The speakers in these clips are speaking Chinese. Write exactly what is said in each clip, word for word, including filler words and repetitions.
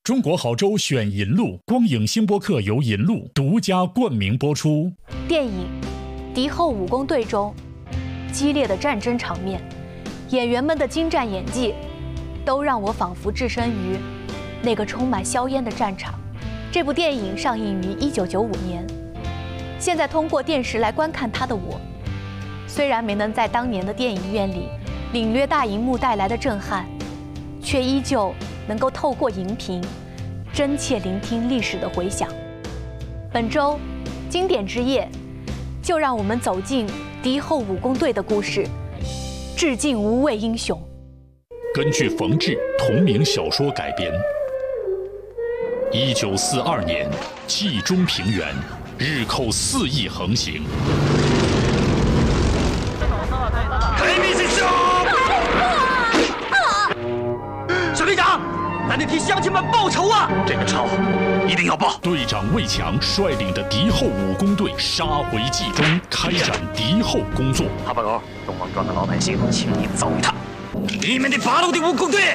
中国好州选银路，光影星播客由银路独家冠名播出。 电影《敌后武工队》中，激烈的战争场面，演员们的精湛演技，都让我仿佛置身于那个充满硝烟的战场。这部电影上映于一九九五年，现在通过电视来观看它的我，虽然没能在当年的电影院里领略大荧幕带来的震撼，却依旧能够透过荧屏真切聆听历史的回响。本周经典之夜，就让我们走进敌后武工队的故事，致敬无畏英雄。 根据冯至同名小说改编。一九四二年，冀中平原，日寇四翼横行。 小队长，咱得替乡亲们报仇啊！这个仇一定要报。 队长魏强率领的敌后武工队杀回冀中，开展敌后工作。 哈巴狗，东王庄的老百姓，请你走一趟。你们的八路的武工队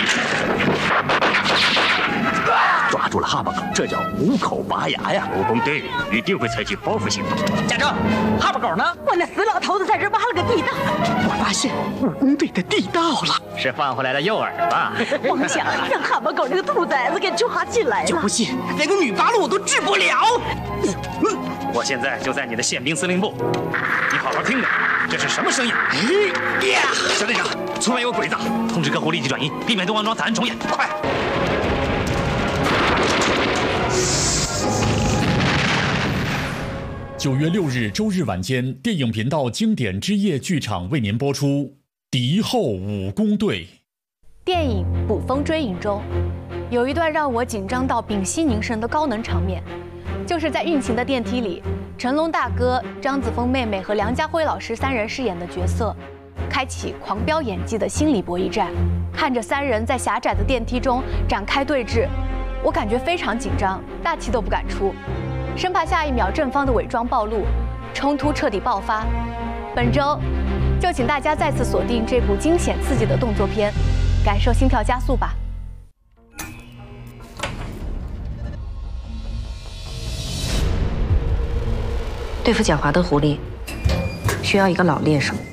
抓住了哈巴狗，这叫虎口拔牙呀！武工队一定会采取报复行动。家长，哈巴狗呢？ 我那死老头子在这挖了个地道， 我发现武工队的地道了，是放回来的诱饵吧？ 王想让哈巴狗这个兔崽子给抓进来了， 就不信连个女八路我都治不了。我现在就在你的宪兵司令部，你好好听着，这是什么声音？小队长，村外有鬼子，通知各户立即转移，避免东王庄惨案重演，快！ 九月六日周日晚间，电影频道经典之夜剧场为您播出《敌后武工队》。 电影《捕风追影》中，有一段让我紧张到屏息凝神的高能场面，就是在运行的电梯里，成龙大哥、张子枫妹妹和梁家辉老师三人饰演的角色，开启狂飙演技的心理博弈战。看着三人在狭窄的电梯中展开对峙，我感觉非常紧张，大气都不敢出。生怕下一秒正方的伪装暴露，冲突彻底爆发。本周就请大家再次锁定这部惊险刺激的动作片，感受心跳加速吧。 对付狡猾的狐狸，需要一个老猎手。